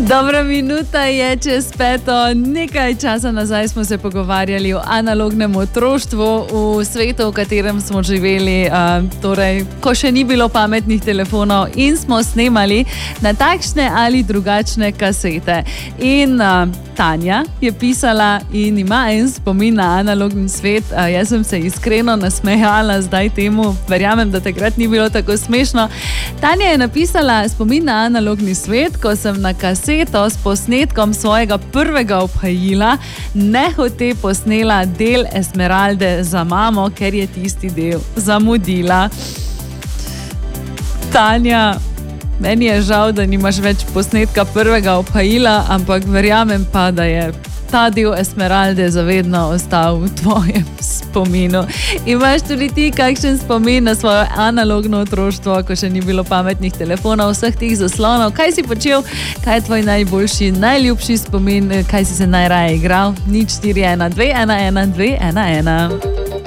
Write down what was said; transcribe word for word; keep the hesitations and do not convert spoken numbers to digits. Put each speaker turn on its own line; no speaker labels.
Dobra minuta je čez peto. Nekaj časa nazaj smo se pogovarjali o analognem otroštvu v svetu, v katerem smo živeli, uh, torej, ko še ni bilo pametnih telefonov in smo snemali na takšne ali drugačne kasete. In uh, Tanja je pisala in ima en spomin na analogni svet. Uh, jaz sem se iskreno nasmejala zdaj temu, verjamem, da takrat ni bilo tako smešno. Tanja je napisala spomin na analogni svet, ko sem na kaseto s posnetkom svojega prvega obhajila nehote posnela del Esmeralde za mamo, ker je tisti del zamudila. Tanja, meni je žal, da nimaš več posnetka prvega obhajila, ampak verjamem pa, da je ta del Esmeralde zavedno ostal v tvojem spominu. Imaš tudi ti kakšen spomin na svoje analogno otroštvo, ko še ni bilo pametnih telefonov, vseh tih zaslonov? Kaj si počel? Kaj je tvoj najboljši, najljubši spomin? Kaj si se najraje igral? nič štiri ena dve ena ena dve ena ena.